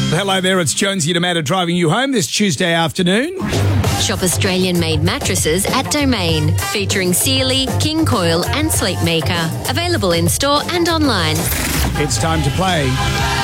Hello there, it's Jonesy D'Amato driving you home this Tuesday afternoon. Shop Australian-made mattresses at Domain, featuring Sealy, King Coil and Sleepmaker. Available in store and online. It's time to play